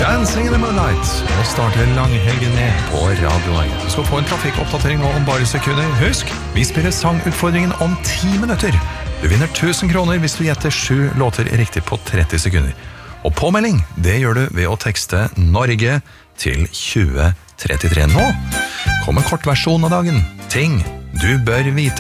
Dancing in the Moonlight. Og starter langhelgen med på Radio 1. Du skal få en trafikkoppdatering nå om bare sekunder. Husk, vi spiller sangutfordringen om 10 minutter. Du vinner 1000 kroner hvis du gjetter 7 låter riktig på 30 sekunder. Og påmelding, det gjør du ved å tekste Norge til 2033. Nå kommer kortversjonen av dagen. Ting du bør vite.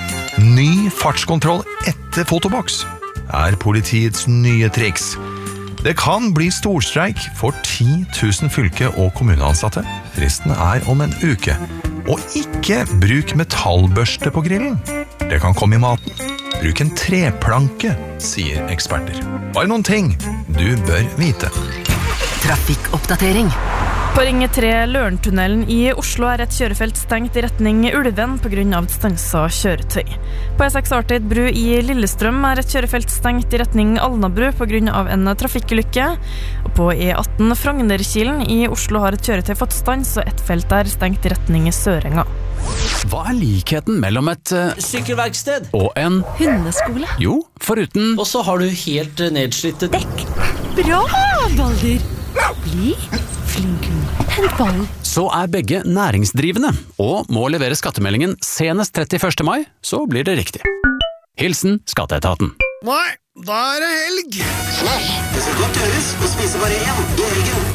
Ny fartskontroll etter fotoboks er politiets nye triks. Det kan bli storstreik for 10 000 fylke- og kommuneansatte. Fristen er om en uke. Og ikke bruk metallbørste på grillen. Det kan komme i maten. Bruk en treplanke, sier eksperter. Bare noen ting du bør vite. Trafikkoppdatering. På Ring 3 Lørentunnelen i Oslo er et kjørefelt stengt i retning Ulven på grunn av et stanset kjøretøy. På E6 Artid bru i Lillestrøm er et kjørefelt stengt i retning Alnabru på grunn av en trafikkulykke. Og på E18 Frognerkilen i Oslo har et kjøretøy fått stans, og et felt er stengt i retning Sørenga. Hva er likheten mellom et sykkelverksted og en Hundeskole. Jo, foruten Og så har du helt nedslitte Dekk. Bra, Balder. Bli flink. Hent ballen. Så er begge næringsdrivende og må levere skattemeldingen senest 31. mai, så blir det riktig. Hilsen Skatteetaten. Nei, da er det helg. Det skal godt gjøres å spise bare én i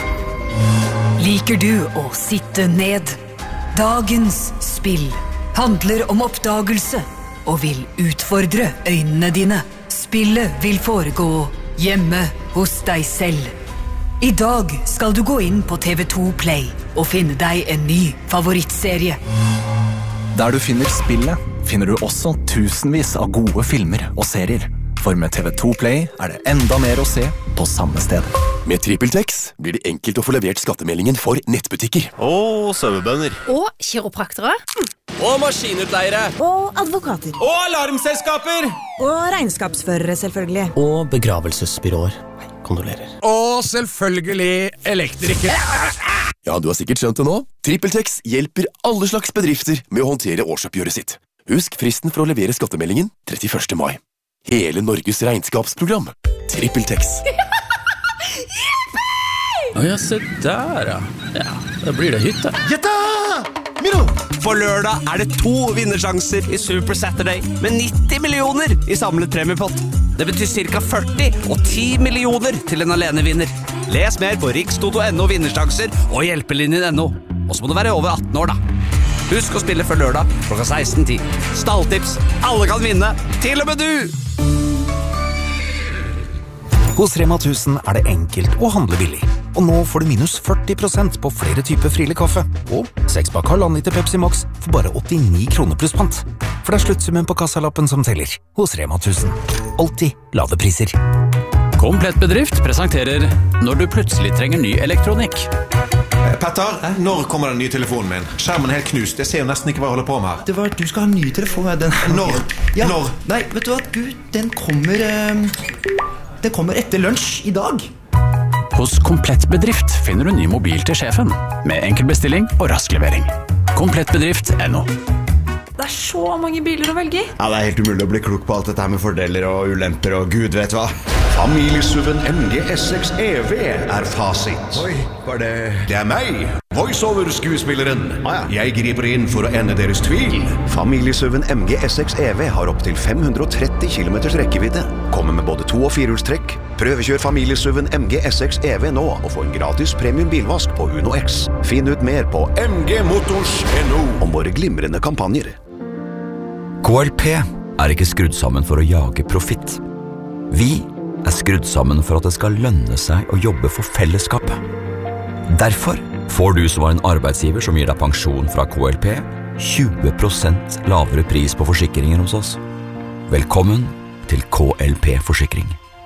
helgen. Liker du å sitte ned? Dagens spill handler om oppdagelse og vil utfordre øynene dine. Spillet vil foregå hjemme hos deg selv. I dag skal du gå inn på TV2 Play og finne deg en ny favorittserie. Der du finner spillet, finner du også tusenvis av gode filmer og serier. For med TV2 Play er det enda mer å se på samme sted. Med TrippelTex blir det enkelt å få levert skattemeldingen for nettbutikker. Og sauebønder. Og kiropraktere. Og maskinutleiere. Og advokater. Og alarmselskaper. Og regnskapsførere, selvfølgelig. Og begravelsesbyråer. Kondolerer. Og selvfølgelig elektriker. Ja, du har sikkert skjønt det nå. TrippelTex hjelper alle slags bedrifter med å håndtere årsoppgjøret sitt. Husk fristen for å levere skattemeldingen 31. mai. Hele Norges regnskapsprogram. TrippelTex. Ja, se der, ja. Ja, da blir det hytte. Gjetta! Miro! For lørdag er det 2 vinnersjanser i Super Saturday med 90 millioner i samlet premiepott. Det betyr cirka 40 og 10 millioner til en alenevinner. Les mer på rikstoto.no vinnersjanser og hjelpelinjen.no. Og så må du være over 18 år da. Husk å spille før lørdag klokka 16:10. Stalltips, alle kan vinne, til og med du! Hos Rema 1000 er det enkelt å handle billig. Og nå får du minus 40% på flere typer Friele kaffe. Og 6-pakk halvannen liter Pepsi Max for bare 89 kroner pluss pant. For det er sluttsummen på kassalappen som teller. Hos Rema 1000. Alltid lave priser. Komplett bedrift presenterer når du plutselig trenger ny elektronikk. Petter, når kommer den nye telefonen min? Skjermen er helt knust, jeg ser jo nesten ikke hva jeg holder på med her. Det var at du skal ha en ny telefon. Når? Ja. Når? Nei, vet du hva? Den kommer etter lunsj i dag. Hos Komplett bedrift finner du ny mobil til sjefen, med enkel bestilling og rask levering. Komplettbedrift.no. Det er så mange biler å velge i. Ja, det er helt umulig å bli klok på alt dette her med fordeler og ulemper og gud vet hva. Familiesuven MG S6 EV er fasit. Oi, var det... Det er meg, voiceover-skuespilleren. Jeg griper inn for å ende deres tvil. Familiesuven MG S6 EV har opp til 530 km rekkevidde. Kommer med både 2- og 4-hjulstrekk. Prøvekjør familiesuven MG S6 EV nå og få en gratis premium bilvask på Uno X. Finn ut mer på mgmotors.no om våre glimrende kampanjer. KLP er ikke skrudd sammen for å jage profitt. Vi er skrudd sammen for at det skal lønne seg å jobbe for fellesskapet. Derfor får du som har en arbeidsgiver som gir deg pensjon fra KLP 20% lavere pris på forsikringer hos oss. Velkommen til KLP Forsikring.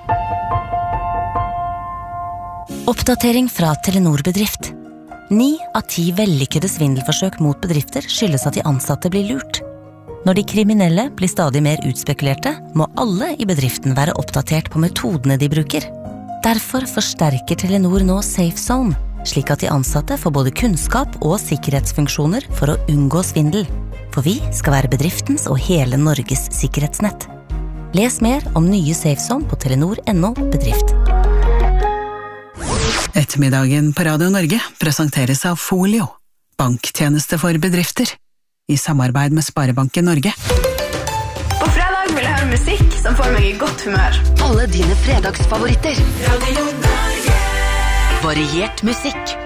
Oppdatering fra Telenor Bedrift. 9 av 10 vellykkede svindelforsøk mot bedrifter skyldes at de ansatte blir lurt. Når de kriminelle blir stadig mer utspekulerte, må alle i bedriften være oppdatert på metodene de bruker. Derfor forsterker Telenor nå Safe Zone, slik at de ansatte får både kunnskap og sikkerhetsfunksjoner for å unngå svindel. For vi skal være bedriftens og hele Norges sikkerhetsnett. Les mer om nye Safe Zone på telenor.no bedrift. Et Ettermiddagen på Radio Norge presenteres av Folio, banktjeneste for bedrifter, i samarbeid med Sparebanken Norge. På fredag vil jeg høre musikk som får meg i godt humør. Alle dine fredagsfavoritter. Radio Norge. Variert musikk